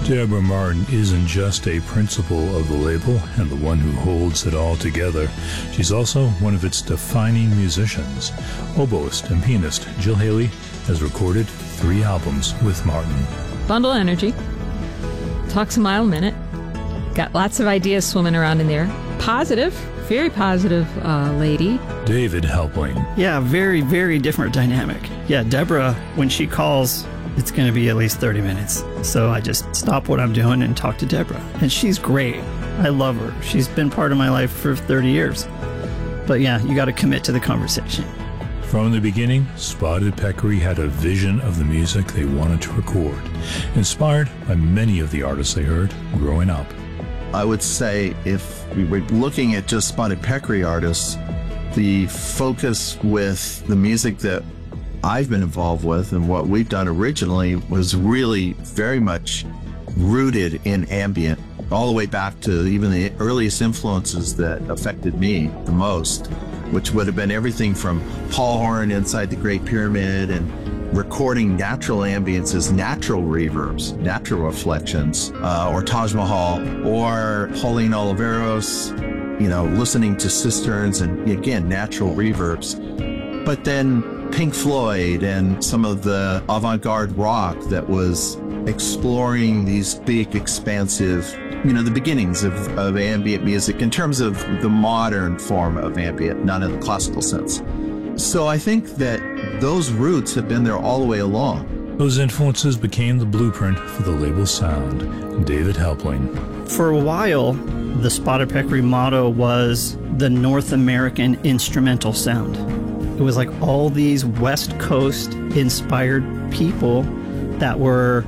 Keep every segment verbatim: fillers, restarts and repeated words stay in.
Deborah Martin isn't just a principal of the label and the one who holds it all together. She's also one of its defining musicians. Oboist and pianist Jill Haley has recorded three albums with Martin. Bundle of Energy, Talks a Mile a Minute, got lots of ideas swimming around in there. Positive, very positive uh, lady. David Helpling. Yeah, very, very different dynamic. Yeah, Deborah, when she calls, it's going to be at least thirty minutes. So I just stop what I'm doing and talk to Deborah. And she's great. I love her. She's been part of my life for thirty years. But yeah, you got to commit to the conversation. From the beginning, Spotted Peccary had a vision of the music they wanted to record, inspired by many of the artists they heard growing up. I would say if we were looking at just Spotted Peccary artists, the focus with the music that I've been involved with and what we've done originally was really very much rooted in ambient, all the way back to even the earliest influences that affected me the most, which would have been everything from Paul Horan Inside the Great Pyramid and recording natural ambiences, natural reverbs, natural reflections, uh, or Taj Mahal, or Pauline Oliveros, you know, listening to cisterns and, again, natural reverbs. But then Pink Floyd and some of the avant-garde rock that was exploring these big, expansive, you know, the beginnings of, of ambient music in terms of the modern form of ambient, not in the classical sense. So I think that those roots have been there all the way along. Those influences became the blueprint for the label's sound. David Helpling. For a while, the Spotted Peccary motto was the North American instrumental sound. It was like all these West Coast inspired people that were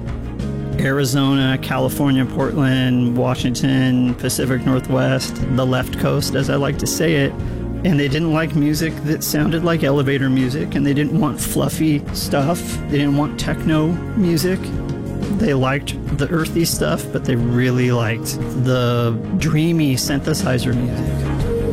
Arizona, California, Portland, Washington, Pacific Northwest, the left coast, as I like to say it. And they didn't like music that sounded like elevator music, and they didn't want fluffy stuff. They didn't want techno music. They liked the earthy stuff, but they really liked the dreamy synthesizer music.